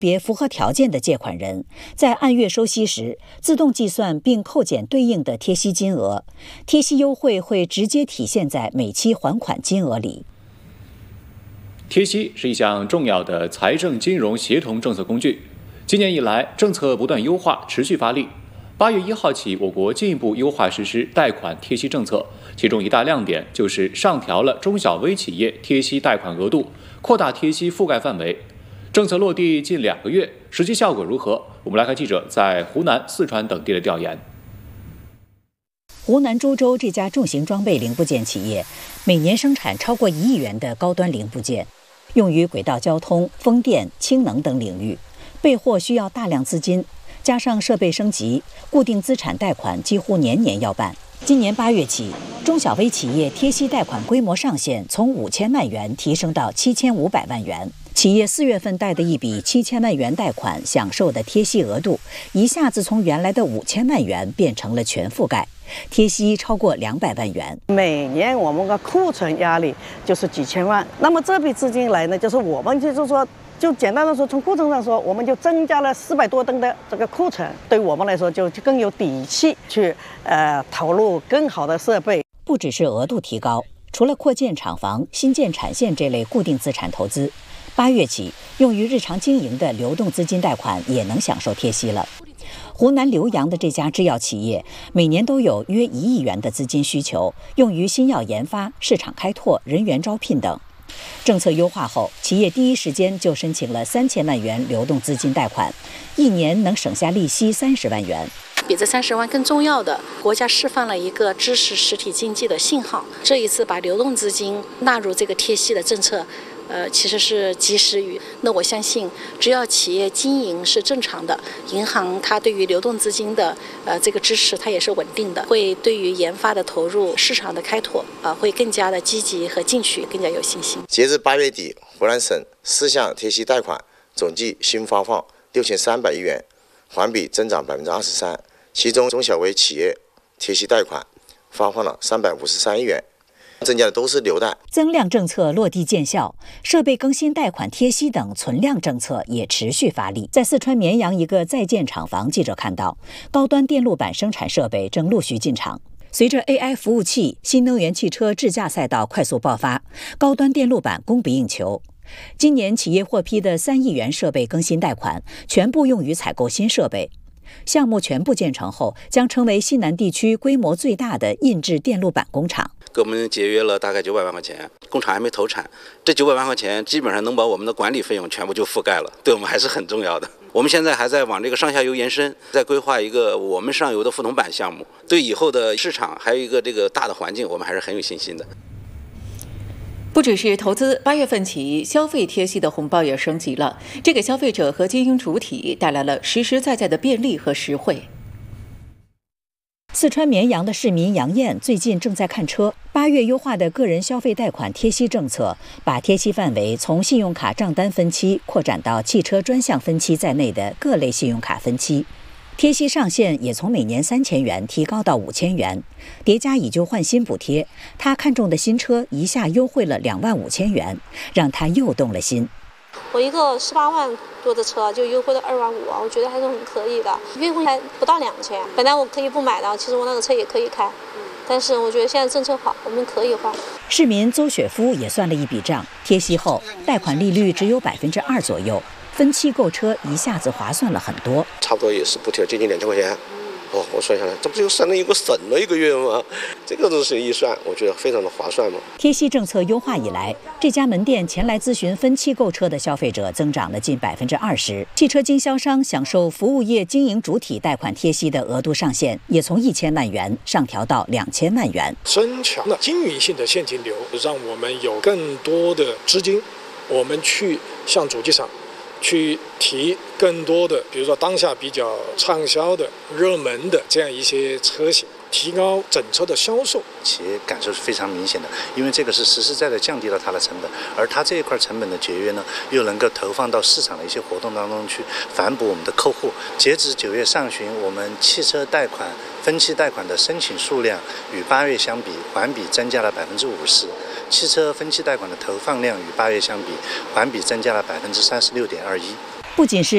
别符合条件的借款人在按月收息时自动计算并扣减对应的贴息金额，贴息优惠会直接体现在每期还款金额里。 贴息是一项重要的财政金融协同政策工具，今年以来政策不断优化，持续发力。8月1号起，我国进一步优化实施贷款贴息政策，其中一大亮点就是上调了中小微企业贴息贷款额度，扩大贴息覆盖范围。政策落地近2个月，实际效果如何？我们来看记者在湖南、四川等地的调研。 湖南株洲这家重型装备零部件企业，每年生产超过1亿元的高端零部件，用于轨道交通、风电、氢能等领域，备货需要大量资金，加上设备升级，固定资产贷款几乎年年要办。今年8月起，中小微企业贴息贷款规模上限从5000万元提升到7500万元。企业4月份贷的一笔7000万元贷款享受的贴息额度，一下子从原来的5000万元变成了全覆盖，贴息超过200万元。 每年我们的库存压力就是几千万，那么这笔资金来呢，就是我们就是说。就简单的说，从库存上说，我们就增加了400多吨的这个库存，对我们来说就更有底气去投入更好的设备。 不只是额度提高，除了扩建厂房、新建产线这类固定资产投资，8月起用于日常经营的流动资金贷款也能享受贴息了。湖南浏阳的这家制药企业每年都有约1亿元的资金需求，用于新药研发、市场开拓、人员招聘等。政策优化后，企业第一时间就申请了3000万元流动资金贷款，一年能省下利息30万元。 比这30万更重要的，国家释放了一个支持实体经济的信号。这一次把流动资金纳入这个贴息的政策，其实是及时雨。那我相信，只要企业经营是正常的，银行它对于流动资金的这个支持，它也是稳定的，会对于研发的投入、市场的开拓会更加的积极和进取，更加有信心。 截至8月底，湖南省4项贴息贷款总计新发放6300亿元，环比增长23%，其中中小微企业贴息贷款发放了353亿元。增加的都是流贷， 增量政策落地见效，设备更新贷款贴息等存量政策也持续发力。在四川绵阳一个在建厂房，记者看到高端电路板生产设备正陆续进场。随着 AI 服务器、新能源汽车智驾赛道快速爆发，高端电路板供不应求。今年企业获批的3亿元设备更新贷款，全部用于采购新设备。项目全部建成后，将成为西南地区规模最大的印制电路板工厂。 给我们节约了大概900万块钱，工厂还没投产，这900万块钱基本上能把我们的管理费用全部就覆盖了，对我们还是很重要的。我们现在还在往这个上下游延伸，在规划一个我们上游的覆铜板项目，对以后的市场还有一个这个大的环境，我们还是很有信心的。 不只是投资，8月份起消费贴息的红包也升级了，这给消费者和经营主体带来了实实在在的便利和实惠。 四川绵阳的市民杨艳最近正在看车。8月优化的个人消费贷款贴息政策，把贴息范围从信用卡账单分期扩展到汽车专项分期在内的各类信用卡分期。贴息上限也从每年3000元提高到5000元，叠加以旧换新补贴，他看中的新车一下优惠了25000元，让他又动了心。 我一个18万多的车就优惠了2万5，我觉得还是很可以的，优惠还不到2000。本来我可以不买的，其实我那个车也可以开，但是我觉得现在政策好，我们可以换。 市民邹雪夫也算了一笔账，贴息后贷款利率只有2%左右，分期购车一下子划算了很多， 差不多也是补贴接近2000块钱。我算下来，这不就省了一个月吗？这个都是一算，我觉得非常的划算嘛。 贴息政策优化以来，这家门店前来咨询分期购车的消费者增长了近20%。汽车经销商享受服务业经营主体贷款贴息的额度上限也从1000万元上调到2000万元。 增强了经营性的现金流，让我们有更多的资金，我们去向主机厂去提更多的，比如说当下比较畅销的、热门的这样一些车型，提高整车的销售。 企业感受是非常明显的，因为这个是实实在在降低了它的成本，而它这一块成本的节约呢，又能够投放到市场的一些活动当中去，反哺我们的客户。截止9月上旬，我们汽车贷款分期贷款的申请数量与8月相比，环比增加了50%。汽车分期贷款的投放量与8月相比，环比增加了36.21%。 不仅是